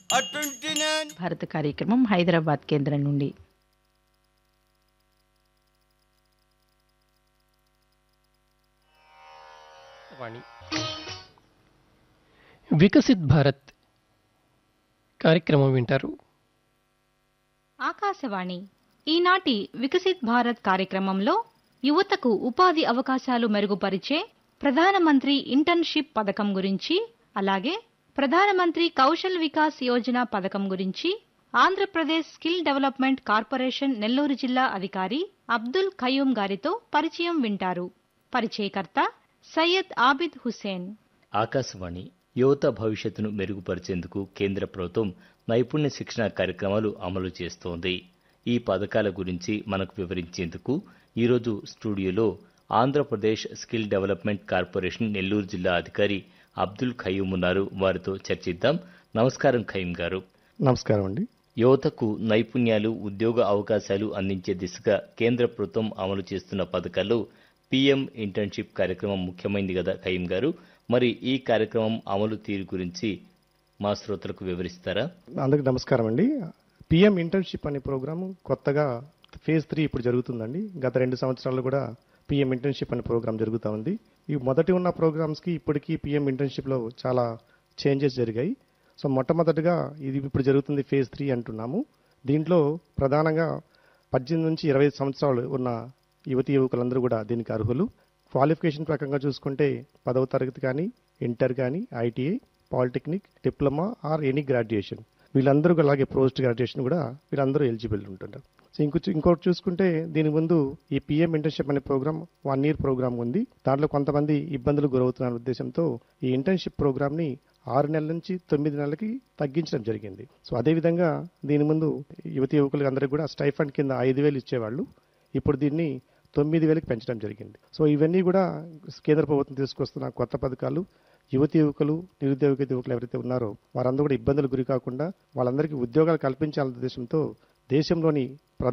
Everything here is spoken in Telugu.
అటుంటినే భారత కార్యక్రమం హైదరాబాద్ కేంద్రం నుండి. వాణి వికసిత్ భారత్ కార్యక్రమం వింటారు. ఆకాశవాణి ఈనాటి వికసిత్ భారత్ కార్యక్రమంలో యువతకు ఉపాధి అవకాశాలు మెరుగుపరిచే ప్రధానమంత్రి ఇంటర్న్షిప్ పథకం గురించి, అలాగే ప్రధానమంత్రి కౌశల్ వికాస్ యోజన పథకం గురించి Andhra Pradesh skill development corporation Nellore జిల్లా అధికారి అబ్దుల్ ఖయూమ్ గారితో పరిచయం వింటారు. పరిచయకర్త సయ్యద్ ఆబిద్ హుసేన్. ఆకాశవాణి యువత భవిష్యత్తును మెరుగుపరిచేందుకు కేంద్ర ప్రభుత్వం నైపుణ్య శిక్షణ కార్యక్రమాలు అమలు చేస్తోంది. ఈ పథకాల గురించి మనకు వివరించేందుకు ఈరోజు స్టూడియోలో Andhra Pradesh skill development corporation Nellore జిల్లా అధికారి అబ్దుల్ ఖయూమ్ ఉన్నారు. వారితో చర్చిద్దాం. నమస్కారం ఖయూమ్ గారు. నమస్కారం అండి. యువతకు నైపుణ్యాలు, ఉద్యోగ అవకాశాలు అందించే దిశగా కేంద్ర ప్రభుత్వం అమలు చేస్తున్న పథకాల్లో పీఎం ఇంటర్న్షిప్ కార్యక్రమం ముఖ్యమైనది కదా ఖయూమ్ గారు. మరి ఈ కార్యక్రమం అమలు తీరు గురించి మా శ్రోతలకు వివరిస్తారా? అందరికి నమస్కారం అండి. పిఎం ఇంటర్న్షిప్ అనే ప్రోగ్రాము కొత్తగా ఫేజ్ 3 ఇప్పుడు జరుగుతుందండి. గత 2 సంవత్సరాలు కూడా పిఎం ఇంటర్న్షిప్ అనే ప్రోగ్రాం జరుగుతూ ఉంది. ఈ మొదటి ఉన్న ప్రోగ్రామ్స్కి ఇప్పటికీ పిఎం ఇంటర్న్షిప్లో చాలా చేంజెస్ జరిగాయి. సో మొట్టమొదటిగా ఇది ఇప్పుడు జరుగుతుంది ఫేజ్ 3 అంటున్నాము. దీంట్లో ప్రధానంగా 18 నుంచి 25 సంవత్సరాలు ఉన్న యువతీ యువకులందరూ కూడా దీనికి అర్హులు. క్వాలిఫికేషన్ ప్రకారంగా చూసుకుంటే 10వ తరగతి కానీ, ఇంటర్ కానీ, ITI, polytechnic, diploma or any graduation, వీళ్ళందరూ అలాగే పోస్ట్ గ్రాడ్యుయేషన్ కూడా వీళ్ళందరూ ఎలిజిబుల్ ఉంటుంటారు. సో ఇంకోటి చూసుకుంటే దీని ముందు ఈ పిఎం ఇంటర్న్షిప్ అనే ప్రోగ్రామ్ 1 year ప్రోగ్రామ్ ఉంది. దాంట్లో కొంతమంది ఇబ్బందులు గురవుతున్న ఉద్దేశంతో ఈ ఇంటర్న్షిప్ ప్రోగ్రామ్ని 6 నెలల నుంచి 9 నెలలకి తగ్గించడం జరిగింది. సో అదేవిధంగా దీని ముందు యువతి యువకులకు అందరికీ కూడా స్టైఫండ్ కింద 5,000 ఇచ్చేవాళ్ళు. ఇప్పుడు దీన్ని 9,000కి పెంచడం జరిగింది. సో ఇవన్నీ కూడా కేంద్ర ప్రభుత్వం తీసుకొస్తున్న కొత్త పథకాలు. యువతి యువకులు, నిరుద్యోగ యువకులు ఎవరైతే ఉన్నారో వారందరూ కూడా ఇబ్బందులు గురి కాకుండా వాళ్ళందరికీ ఉద్యోగాలు కల్పించాలనే ఉద్దేశంతో దేశంలోని